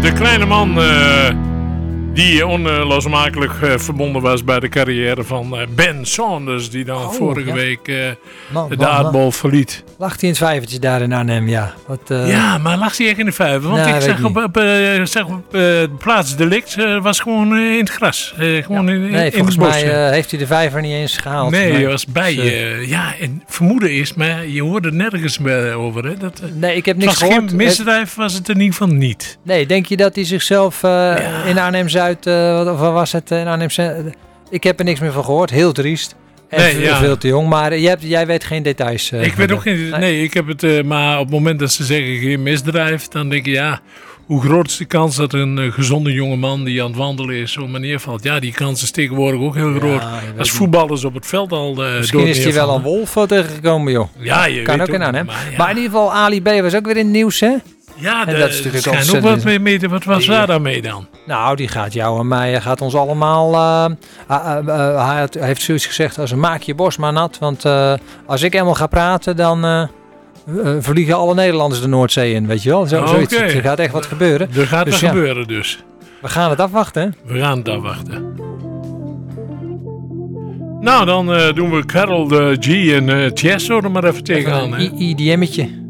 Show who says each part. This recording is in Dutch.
Speaker 1: De kleine man die onlosmakelijk verbonden was bij de carrière van Ben Saunders, die dan vorige week de aardbol verliet.
Speaker 2: Lag hij in het vijvertje daar in Arnhem, ja.
Speaker 1: Ja, maar lag hij echt in de vijver? Want ik zag op plaats delict was gewoon in het gras. Gewoon in
Speaker 2: volgens
Speaker 1: het bos.
Speaker 2: mij heeft hij de vijver niet eens gehaald.
Speaker 1: Nee, hij was bij. En vermoeden is, maar je hoorde nergens meer over. Hè?
Speaker 2: Nee, ik heb niks gehoord.
Speaker 1: Geen misdrijf was het in ieder geval niet.
Speaker 2: Nee, denk je dat hij zichzelf in Arnhem-Zuid, of was het in Arnhem-Zuid? Ik heb er niks meer van gehoord, heel triest. En veel te jong, maar jij weet geen details.
Speaker 1: Ik weet ook geen. Nee, ik heb het. Maar op het moment dat ze zeggen geen misdrijf, dan denk je hoe groot is de kans dat een gezonde jongeman die aan het wandelen is zo neervalt? Ja, die kans is tegenwoordig ook heel groot. Als voetballers op het veld al
Speaker 2: misschien is hij wel een wolf tegengekomen, joh.
Speaker 1: Ja, je
Speaker 2: kan
Speaker 1: weet
Speaker 2: ook in Arnhem.
Speaker 1: Maar
Speaker 2: in ieder geval, Ali B was ook weer in het nieuws, hè?
Speaker 1: Ja, dat is natuurlijk ook wat mee. Wat was daar dan mee dan?
Speaker 2: Nou, die gaat jou en mij, gaat ons allemaal... hij heeft zoiets gezegd als maak je borst maar nat. Want als ik helemaal ga praten, dan vliegen alle Nederlanders de Noordzee in, weet je wel. Zoiets. Er gaat echt wat gebeuren.
Speaker 1: Er gaat dus gebeuren dus.
Speaker 2: We gaan het afwachten, hè?
Speaker 1: We gaan het afwachten. Nou, dan doen we Karol G en Tiesto er maar even tegenaan.
Speaker 2: Een IDM'tje.